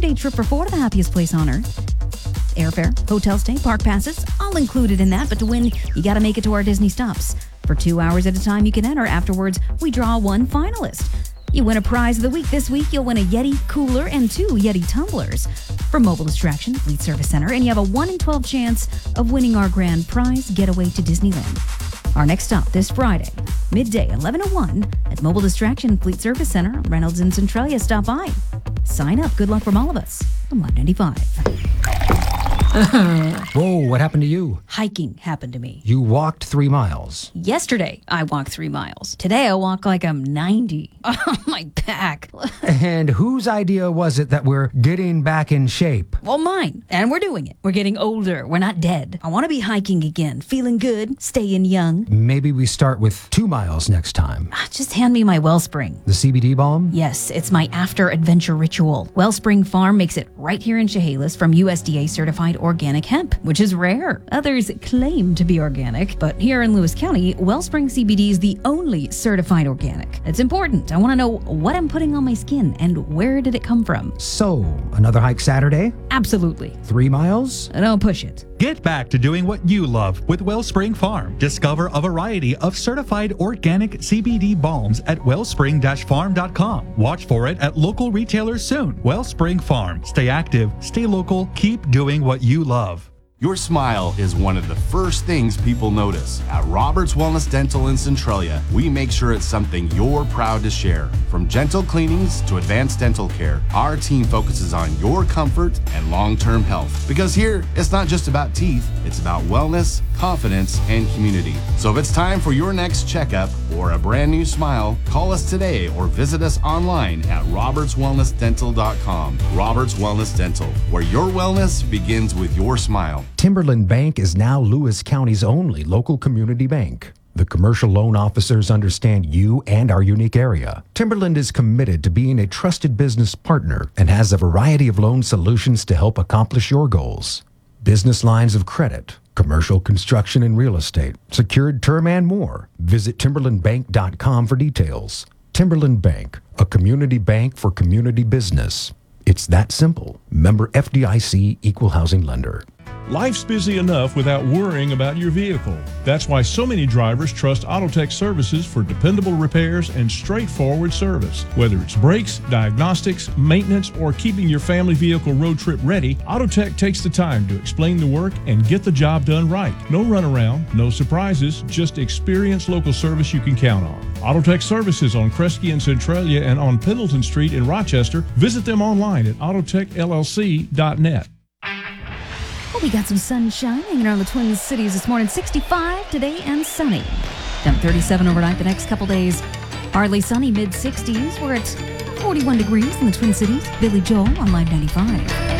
3-day trip for 4 to the happiest place on earth. Airfare, hotel stay, park passes, all included in that. But to win, you got to make it to our Disney stops. For 2 hours at a time, you can enter. Afterwards, we draw one finalist. You win a prize of the week. This week, you'll win a Yeti cooler and 2 Yeti tumblers from Mobile Distraction Fleet Service Center. And you have a 1 in 12 chance of winning our grand prize getaway to Disneyland. Our next stop this Friday, midday, 11:01 at Mobile Distraction Fleet Service Center, Reynolds and Centralia. Stop by. Sign up. Good luck from all of us on Live 95. Whoa, what happened to you? Hiking happened to me. You walked 3 miles. Yesterday, I walked 3 miles. Today, I walk like I'm 90. Oh, my back. And whose idea was it that we're getting back in shape? Well, mine. And we're doing it. We're getting older. We're not dead. I want to be hiking again, feeling good, staying young. Maybe we start with 2 miles next time. Just hand me my Wellspring. The CBD balm? Yes, it's my after-adventure ritual. Wellspring Farm makes it right here in Chehalis from USDA certified organic hemp, which is rare. Others claim to be organic, but here in Lewis County, Wellspring CBD is the only certified organic. It's important. I want to know what I'm putting on my skin and where did it come from. So, another hike Saturday? Absolutely. 3 miles? Don't push it. Get back to doing what you love with Wellspring Farm. Discover a variety of certified organic CBD balms at wellspring-farm.com. Watch for it at local retailers soon. Wellspring Farm. Stay active, stay local, keep doing what you love. Your smile is one of the first things people notice. At Roberts Wellness Dental in Centralia, we make sure it's something you're proud to share. From gentle cleanings to advanced dental care, our team focuses on your comfort and long-term health. Because here, it's not just about teeth, it's about wellness, confidence, and community. So if it's time for your next checkup or a brand new smile, call us today or visit us online at robertswellnessdental.com. Roberts Wellness Dental, where your wellness begins with your smile. Timberland Bank is now Lewis County's only local community bank. The commercial loan officers understand you and our unique area. Timberland is committed to being a trusted business partner and has a variety of loan solutions to help accomplish your goals. Business lines of credit, commercial construction and real estate, secured term and more. Visit timberlandbank.com for details. Timberland Bank, a community bank for community business. It's that simple. Member FDIC Equal Housing Lender. Life's busy enough without worrying about your vehicle. That's why so many drivers trust Autotech Services for dependable repairs and straightforward service. Whether it's brakes, diagnostics, maintenance, or keeping your family vehicle road trip ready, Autotech takes the time to explain the work and get the job done right. No runaround, no surprises, just experienced local service you can count on. Autotech Services on Kresge and Centralia and on Pendleton Street in Rochester. Visit them online at autotechllc.net. Well, we got some sunshine hanging around the Twin Cities this morning. 65 today and sunny. Down 37 overnight the next couple days. Hardly sunny, mid-60s. We're at 41 degrees in the Twin Cities. Billy Joel on Live 95.